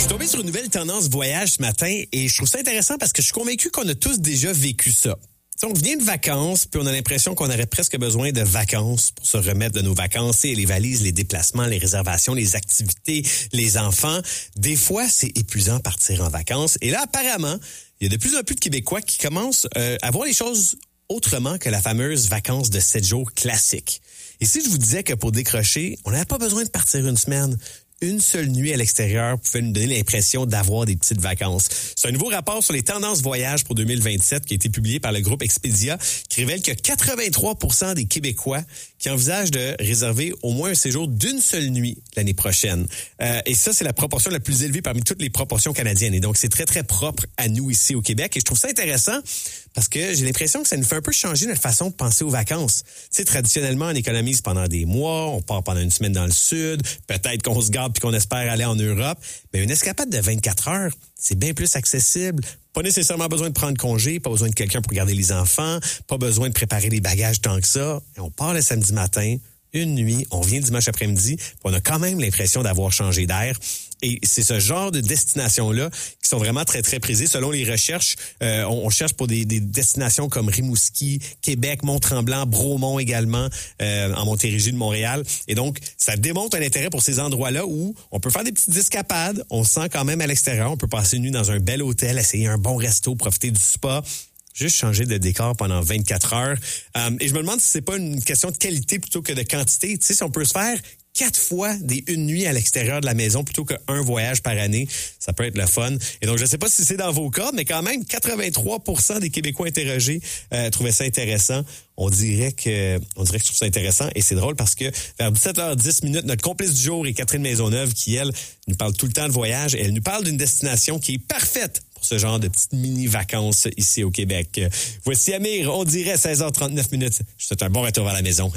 suis tombé sur une nouvelle tendance voyage ce matin et je trouve ça intéressant parce que je suis convaincu qu'on a tous déjà vécu ça. T'sais, on vient de vacances, puis on a l'impression qu'on aurait presque besoin de vacances pour se remettre de nos vacances. Et les valises, les déplacements, les réservations, les activités, les enfants. Des fois, c'est épuisant partir en vacances. Et là, apparemment, il y a de plus en plus de Québécois qui commencent à voir les choses autrement que la fameuse vacances de 7 jours classique. Et si je vous disais que pour décrocher, on n'avait pas besoin de partir une semaine. Une seule nuit à l'extérieur pouvait nous donner l'impression d'avoir des petites vacances. C'est un nouveau rapport sur les tendances voyage pour 2027 qui a été publié par le groupe Expedia qui révèle que 83% des Québécois qui envisagent de réserver au moins un séjour d'une seule nuit l'année prochaine. Et ça, c'est la proportion la plus élevée parmi toutes les proportions canadiennes. Et donc, c'est très, très propre à nous ici au Québec. Et je trouve ça intéressant parce que j'ai l'impression que ça nous fait un peu changer notre façon de penser aux vacances. Tu sais, traditionnellement, on économise pendant des mois, on part pendant une semaine dans le sud, peut-être qu'on se garde puis qu'on espère aller en Europe. Mais une escapade de 24 heures, c'est bien plus accessible. Pas nécessairement besoin de prendre congé, pas besoin de quelqu'un pour garder les enfants, pas besoin de préparer les bagages tant que ça. Et on part le samedi matin, une nuit, on vient dimanche après-midi, puis on a quand même l'impression d'avoir changé d'air. Et c'est ce genre de destinations-là qui sont vraiment très, très prisées. Selon les recherches, on cherche pour des destinations comme Rimouski, Québec, Mont-Tremblant, Bromont également, en Montérégie de Montréal. Et donc, ça démontre un intérêt pour ces endroits-là où on peut faire des petites escapades. On se sent quand même à l'extérieur. On peut passer une nuit dans un bel hôtel, essayer un bon resto, profiter du spa. Juste changer de décor pendant 24 heures. Et je me demande si c'est pas une question de qualité plutôt que de quantité. Tu sais, si on peut se faire 4 fois une nuit à l'extérieur de la maison plutôt qu'un voyage par année, ça peut être le fun. Et donc, je ne sais pas si c'est dans vos cas, mais quand même, 83% des Québécois interrogés trouvaient ça intéressant. On dirait que je trouve ça intéressant. Et c'est drôle parce que vers 17h10, notre complice du jour est Catherine Maisonneuve qui, elle, nous parle tout le temps de voyage. Et elle nous parle d'une destination qui est parfaite pour ce genre de petites mini-vacances ici au Québec. Voici Amir, on dirait 16h39. Je vous souhaite un bon retour à la maison.